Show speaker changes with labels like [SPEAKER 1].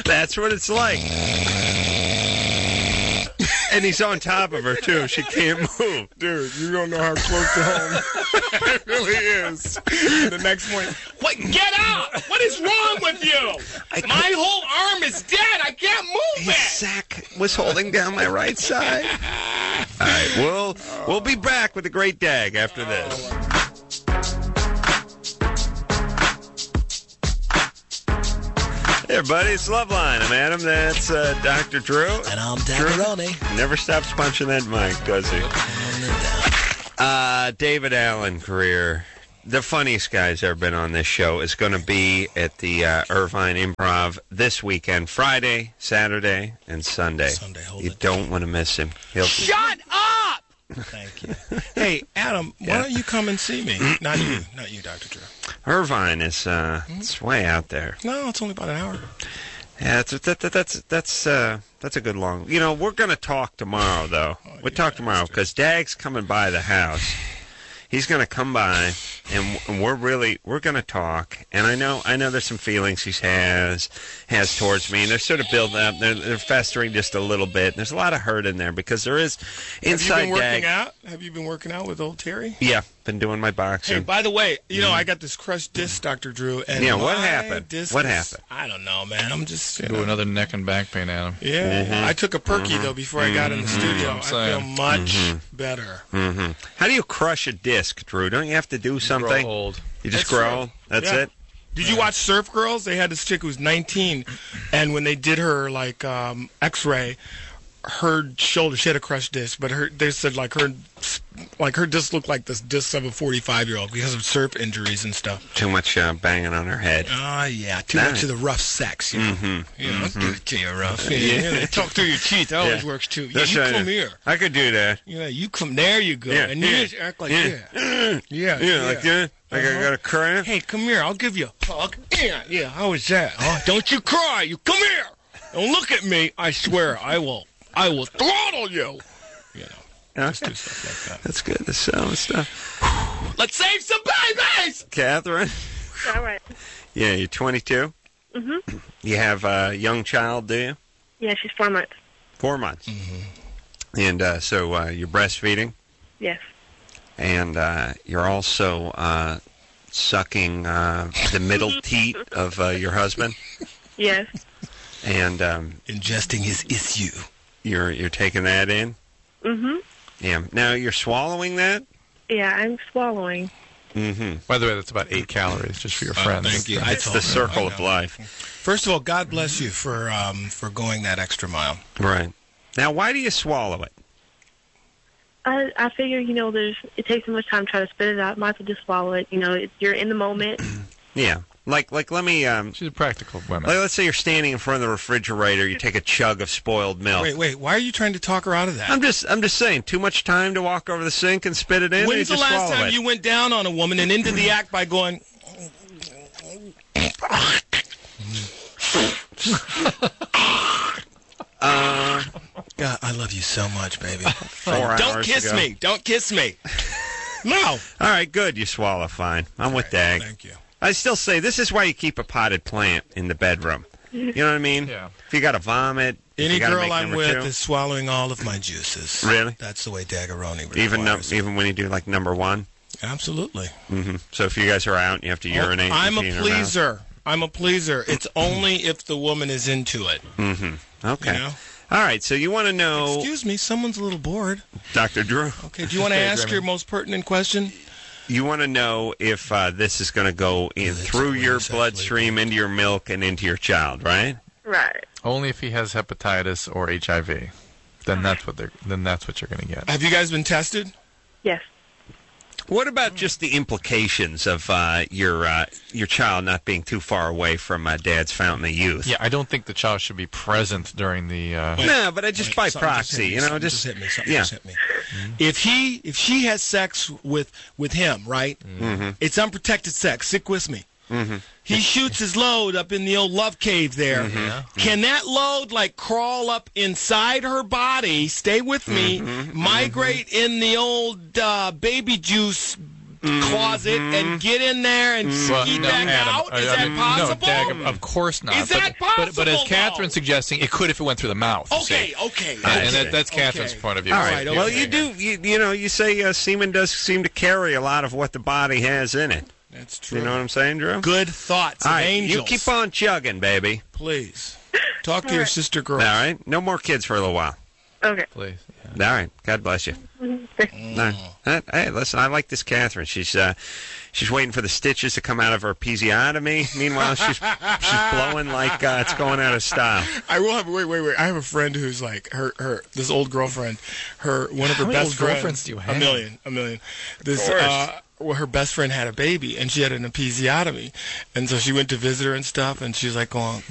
[SPEAKER 1] That's what it's like. And he's on top of her, too. She can't move.
[SPEAKER 2] Dude, you don't know how close to home it really is. And the next morning,
[SPEAKER 3] What? Get out! What is wrong with you? My whole arm is dead. I can't move
[SPEAKER 1] His
[SPEAKER 3] it.
[SPEAKER 1] sack was holding down my right side. All right, we'll be back with the Great Dag after this. Hey, everybody, it's Loveline. I'm Adam. That's Dr. Drew.
[SPEAKER 4] And I'm Dagaroni.
[SPEAKER 1] Never stops punching that mic, does he? David Allen career. The funniest guy's ever been on this show is going to be at the Irvine Improv this weekend, Friday, Saturday, and Sunday. You don't want to miss him.
[SPEAKER 3] Shut up!
[SPEAKER 2] thank you. Hey, Adam, why don't you come and see me? Not you, Dr. Drew.
[SPEAKER 1] Irvine is it's way out there.
[SPEAKER 2] No, it's only about an hour.
[SPEAKER 1] Yeah, that's a good long. You know, we're going to talk tomorrow, though. We'll talk tomorrow because Dag's coming by the house. He's going to come by, and we're going to talk. And I know there's some feelings he has towards me, and they're sort of building up. They're festering just a little bit. And there's a lot of hurt in there because there is inside Dag.
[SPEAKER 2] Have you been working out with old Terry?
[SPEAKER 1] Yeah, been doing my boxing.
[SPEAKER 2] Hey, by the way, I got this crushed disc, Dr. Drew. And
[SPEAKER 1] yeah, what happened? What happened?
[SPEAKER 2] I don't know, man. I'm just
[SPEAKER 5] another neck and back pain, Adam.
[SPEAKER 2] Yeah, I took a perky though before I got in the studio. I feel much better.
[SPEAKER 1] How do you crush a disc, Drew? Don't you have to do something?
[SPEAKER 5] Grow old.
[SPEAKER 1] You just grow old? That's it?
[SPEAKER 2] Did you watch Surf Girls? They had this chick who was 19, and when they did her X-ray, her shoulder, she had a crushed disc, but they said her disc looked like this disc of a 45-year-old because of surf injuries and stuff.
[SPEAKER 1] Too much banging on her head.
[SPEAKER 2] Oh yeah, too much of the rough sex. You know, do it to you rough. Yeah. Talk through your teeth. That always works too. Yeah, you come here.
[SPEAKER 1] I could do that.
[SPEAKER 2] Yeah, you come. There you go.
[SPEAKER 1] Yeah,
[SPEAKER 2] and you just act like yeah,
[SPEAKER 1] like that. Like I got a cramp.
[SPEAKER 2] Hey, come here. I'll give you a hug. Yeah. How was that? Huh? Don't you cry. You come here. Don't look at me. I swear, I will throttle you. Let's do stuff like that.
[SPEAKER 1] That's good. The sound stuff.
[SPEAKER 3] Let's save some babies!
[SPEAKER 1] Catherine?
[SPEAKER 6] All right.
[SPEAKER 1] Yeah, you're 22?
[SPEAKER 6] Mm-hmm.
[SPEAKER 1] You have a young child, do you?
[SPEAKER 6] Yeah, she's 4 months.
[SPEAKER 1] 4 months. Mm-hmm. And so you're breastfeeding?
[SPEAKER 6] Yes.
[SPEAKER 1] And you're also sucking the middle teat of your husband?
[SPEAKER 6] Yes.
[SPEAKER 1] And
[SPEAKER 2] ingesting his issue.
[SPEAKER 1] You're taking that in?
[SPEAKER 6] Mm-hmm.
[SPEAKER 1] Yeah. Now you're swallowing that?
[SPEAKER 6] Yeah, I'm swallowing.
[SPEAKER 1] Mm-hmm.
[SPEAKER 5] By the way, that's about 8 calories just for your friends.
[SPEAKER 2] Thank you.
[SPEAKER 1] It's the circle of life.
[SPEAKER 2] First of all, God bless you for going that extra mile.
[SPEAKER 1] Right. Now, why do you swallow it?
[SPEAKER 6] I figure, it takes so much time to try to spit it out. Might as well just swallow it. You're in the moment.
[SPEAKER 1] Yeah. Like let me...
[SPEAKER 5] She's a practical woman.
[SPEAKER 1] Let's say you're standing in front of the refrigerator, you take a chug of spoiled milk.
[SPEAKER 2] Wait, why are you trying to talk her out of that?
[SPEAKER 1] I'm just saying, too much time to walk over the sink and spit it in?
[SPEAKER 2] When's the last time you went down on a woman and into the act by going... God, I love you so much, baby.
[SPEAKER 1] 4 hours
[SPEAKER 2] Don't kiss
[SPEAKER 1] ago.
[SPEAKER 2] me. Don't kiss me. No.
[SPEAKER 1] All right, good. You swallow fine. I'm with Dag.
[SPEAKER 2] Thank you.
[SPEAKER 1] I still say this is why you keep a potted plant in the bedroom. You know what I mean?
[SPEAKER 5] Yeah.
[SPEAKER 1] If you got to vomit,
[SPEAKER 2] any
[SPEAKER 1] you gotta
[SPEAKER 2] girl
[SPEAKER 1] make
[SPEAKER 2] I'm
[SPEAKER 1] number
[SPEAKER 2] with
[SPEAKER 1] 2.
[SPEAKER 2] is swallowing all of my juices.
[SPEAKER 1] Really?
[SPEAKER 2] That's the way Dagaroni requires.
[SPEAKER 1] Even when you do like number 1?
[SPEAKER 2] Absolutely.
[SPEAKER 1] Mm-hmm. So if you guys are out and you have to urinate,
[SPEAKER 2] I'm
[SPEAKER 1] you
[SPEAKER 2] a
[SPEAKER 1] pee in her mouth?
[SPEAKER 2] pleaser. I'm a pleaser. It's only if the woman is into it.
[SPEAKER 1] Mm-hmm. Okay.
[SPEAKER 2] You know?
[SPEAKER 1] All right, so you want to know...
[SPEAKER 2] Excuse me, someone's a little bored.
[SPEAKER 1] Dr. Drew.
[SPEAKER 2] Okay, do you want to ask your most pertinent question?
[SPEAKER 1] You want to know if this is going to go in through your bloodstream, into your milk, and into your child, right?
[SPEAKER 6] Right.
[SPEAKER 5] Only if he has hepatitis or HIV. Then that's what you're going to get.
[SPEAKER 2] Have you guys been tested?
[SPEAKER 6] Yes.
[SPEAKER 1] What about just the implications of your child not being too far away from Dad's fountain of youth?
[SPEAKER 5] Yeah, I don't think the child should be present during the...
[SPEAKER 1] No, but just by proxy,
[SPEAKER 2] Just hit me. Something
[SPEAKER 1] yeah.
[SPEAKER 2] just hit me. If she has sex with him, right?
[SPEAKER 1] Mm-hmm.
[SPEAKER 2] It's unprotected sex. Stick with me.
[SPEAKER 1] Mm-hmm.
[SPEAKER 2] He shoots his load up in the old love cave there.
[SPEAKER 1] Mm-hmm.
[SPEAKER 2] Can that load crawl up inside her body? Stay with me.
[SPEAKER 1] Mm-hmm.
[SPEAKER 2] Migrate in the old baby juice
[SPEAKER 3] closet and get in there and ski back out? Is that possible?
[SPEAKER 5] No, Dag, of course not.
[SPEAKER 3] Is that possible?
[SPEAKER 5] But as Catherine's suggesting, it could if it went through the mouth.
[SPEAKER 3] Okay.
[SPEAKER 5] And that's Catherine's point of view.
[SPEAKER 1] All right.
[SPEAKER 2] okay.
[SPEAKER 1] Well, you do. You know, you say semen does seem to carry a lot of what the body has in it.
[SPEAKER 2] That's true.
[SPEAKER 1] You know what I'm saying, Drew?
[SPEAKER 2] Good thoughts,
[SPEAKER 1] All right,
[SPEAKER 2] angels.
[SPEAKER 1] you keep on chugging, baby.
[SPEAKER 2] Please talk to your sister girl.
[SPEAKER 1] All right. No more kids for a little while.
[SPEAKER 6] Okay.
[SPEAKER 5] Please.
[SPEAKER 1] All right. God bless you. All right. Hey, listen, I like this Catherine. She's waiting for the stitches to come out of her episiotomy. Meanwhile, she's blowing like it's going out of style.
[SPEAKER 2] I will have wait. I have a friend who's like her this old girlfriend. One of her
[SPEAKER 5] How many
[SPEAKER 2] best
[SPEAKER 5] old
[SPEAKER 2] friends.
[SPEAKER 5] girlfriends do you have?
[SPEAKER 2] A million. This
[SPEAKER 1] course.
[SPEAKER 2] her best friend had a baby and she had an episiotomy, and so she went to visit her and stuff, and she's like going,